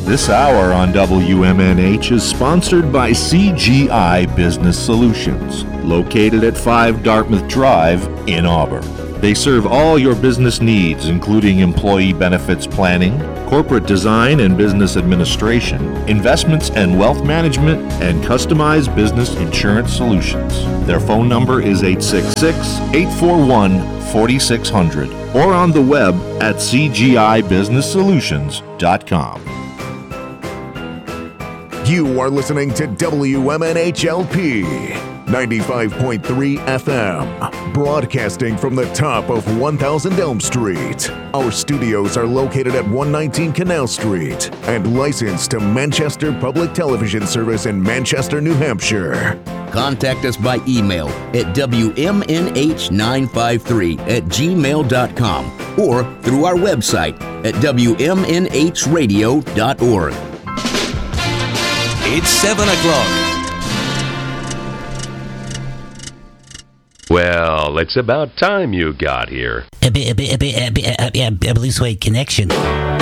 This hour on WMNH is sponsored by CGI Business Solutions, located at 5 Dartmouth Drive in Auburn. They serve all your business needs, including employee benefits planning, corporate design and business administration, investments and wealth management, and customized business insurance solutions. Their phone number is 866-841-4600 or on the web at cgibusinesssolutions.com. You are listening to WMNHLP 95.3 FM, broadcasting from the top of 1000 Elm Street. Our studios are located at 119 Canal Street and licensed to Manchester Public Television Service in Manchester, New Hampshire. Contact us by email at WMNH953@gmail.com or through our website at WMNHradio.org. It's 7 o'clock. Well, it's about time you got here. Blue Suede Connection.